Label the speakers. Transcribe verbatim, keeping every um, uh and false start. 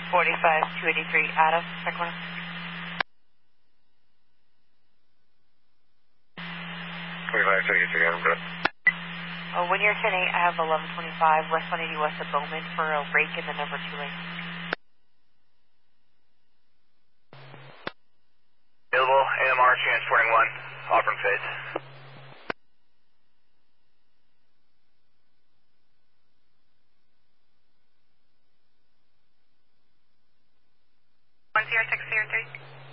Speaker 1: forty-five, two eighty-three, Adam, Sacramento.
Speaker 2: forty-five, two eighty-three, Adam, good.
Speaker 1: Oh, when you're ten eight, I have eleven twenty-five, West one eighty west of Bowman for a rake in the number two lane.
Speaker 2: Available, A M R transporting one, Auburn Fades.
Speaker 1: one zero six zero three.